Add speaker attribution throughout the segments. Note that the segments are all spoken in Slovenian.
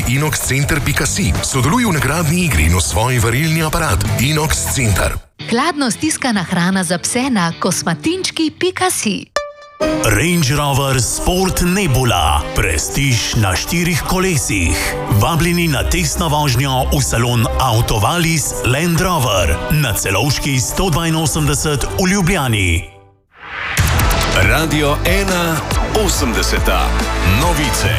Speaker 1: Naroči inoxcenter.si. Sodeluj v nagradni igri in osvoji varilni aparat Inox Center.
Speaker 2: Hladno stiskana hrana za pse na kosmatinčki.si.
Speaker 3: Range Rover Sport Nebula. Prestiž na 4 kolesih. Vabljeni na testno vožnjo v salon Autovalis Land Rover na Celovški 182 v Ljubljani.
Speaker 4: Radio 1 80. Novice.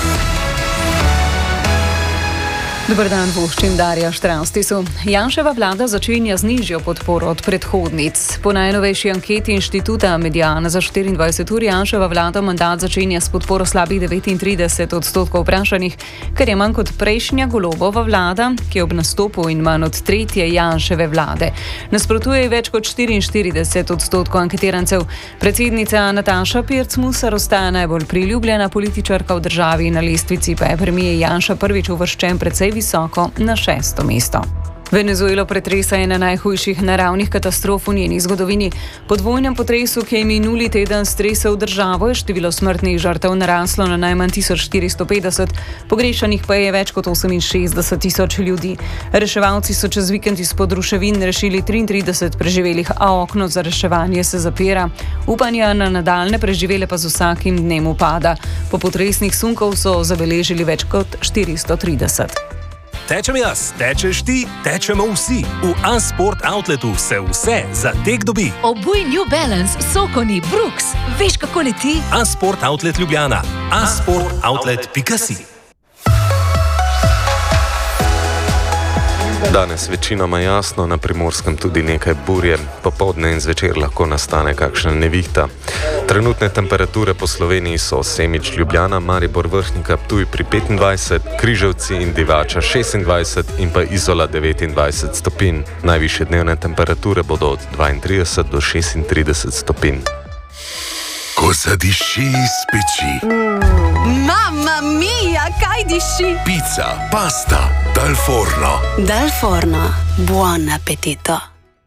Speaker 5: Dober dan, voščim Darja Štravstisu. Janševa vlada začenja z nižjo podporo od predhodnic. Po najnovejši anketi inštituta Mediana za 24 ur Janševa vlada mandat začenja s podporo slabih 39% vprašanih, kar je manj kot prejšnja Golobova vlada, ki je ob nastopu in manj od tretje Janševe vlade. Nasprotuje več kot 44% anketirancev. Predsednica Nataša Pirc Musar ostaja najbolj priljubljena političarka v državi, na lestvici pa je premier Janša prvič uvrščen precej visoko na 6. mesto. Venezuelo pretresa ena najhujših naravnih katastrof v njeni zgodovini. Po dvojnem potresu, ki je minuli teden stresel državo, je število smrtnih žrtev naraslo na najmanj 1450, pogrešanih pa je več kot 68.000 ljudi. Reševalci so čez vikend izpod ruševin rešili 33 preživelih, a okno za reševanje se zapira. Upanja na nadaljne preživele pa z vsakim dnem upada. Po potresnih sunkov so zabeležili več kot 430.
Speaker 6: Tečem jaz, tečeš ti, tečemo vsi. V A-Sport Outletu se vse za tek dobi.
Speaker 2: Obuj New Balance, Sokoni, Brooks. Veš, kako leti?
Speaker 6: A-Sport Outlet Ljubljana. A-Sportoutlet.si.
Speaker 7: Danes večinoma jasno, na Primorskem tudi nekaj burje, popoldne in zvečer lahko nastane kakšna nevihta. Trenutne temperature po Sloveniji so Semič, Ljubljana, Maribor, Vrhnika, Ptuj pri 25, Križevci in Divača 26 in pa Izola 29 stopinj. Najvišje dnevne temperature bodo od 32 do 36 stopinj.
Speaker 1: Ko zadiši iz peči.
Speaker 8: Mamma mia, kaj diši?
Speaker 1: Pizza, pasta, dal forno.
Speaker 8: Dal forno, buon appetito.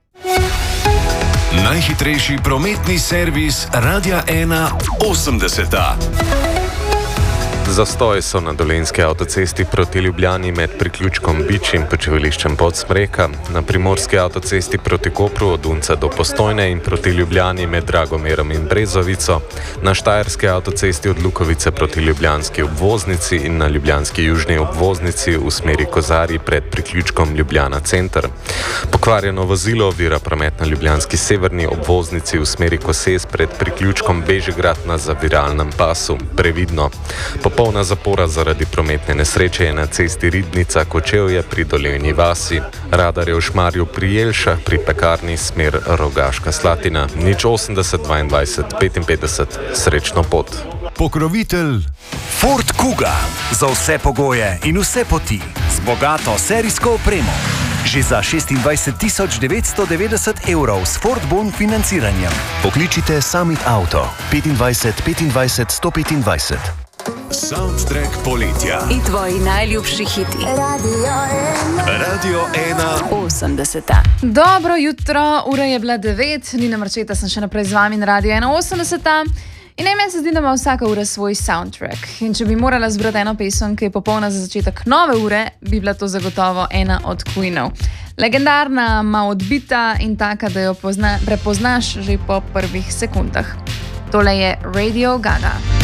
Speaker 4: Najhitrejši prometni servis Radia 1 80.
Speaker 7: Zastoji so na Dolenjski avtocesti proti Ljubljani med priključkom Bič in počivališčem Podsmreka, na Primorski avtocesti proti Kopru od Unca do Postojne in proti Ljubljani med Dragomerom in Brezovico, na Štajerski avtocesti od Lukovice proti Ljubljanski obvoznici in na Ljubljanski južni obvoznici v smeri Kozarji pred priključkom Ljubljana center. Pokvarjeno vozilo ovira promet na Ljubljanski severni obvoznici v smeri Koses pred priključkom Bežigrad na zaviralnem pasu. Previdno. Popolna zapora zaradi prometne nesreče je na cesti Ridnica-Kočevje pri Dolenji vasi. Radar je v Šmarju pri Jelšah pri pekarni smer Rogaška Slatina. 080 22 55. Srečno pot.
Speaker 9: Pokrovitelj Ford Kuga. Za vse pogoje in vse poti. Z bogato serijsko opremo. Že za 26.990 evrov s Ford Bon financiranjem. Pokličite Summit Auto 25 25 125.
Speaker 4: Soundtrack poletja.
Speaker 8: In tvoji najljubši hiti.
Speaker 4: Radio 1
Speaker 8: 80.
Speaker 10: Dobro jutro, ura je bila 9, Nina Marčeta sem še naprej z vami na Radio 1 80. In meni se zdi, da ima vsaka ura svoj soundtrack. In če bi morala zbrati eno pesem, ki je popolna za začetek nove ure, bi bila to zagotovo ena od Queenov. Legendarna, malo odbita in taka, da jo prepoznaš že po prvih sekundah. Tole je Radio Gaga.